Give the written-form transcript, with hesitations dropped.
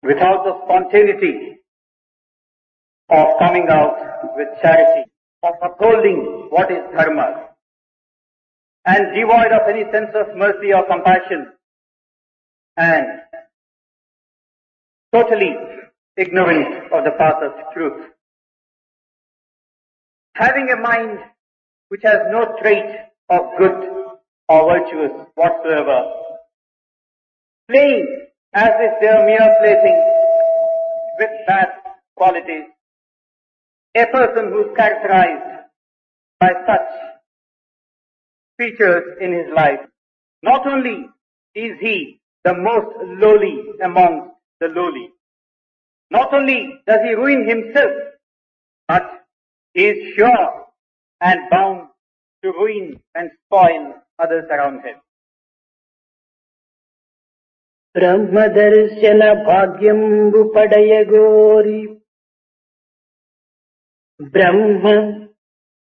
without the spontaneity of coming out with charity, of upholding what is dharma, and devoid of any sense of mercy or compassion, and totally ignorant of the path of truth. Having a mind which has no trait of good or virtuous whatsoever, playing as if they are mere playthings with bad qualities, a person who is characterized by such features in his life, not only is he the most lowly among the lowly, not only does he ruin himself, but he is sure and bound to ruin and spoil others around him. బ్రహ్మదర్శన భాగ్యంబు పడయగోరి Brahma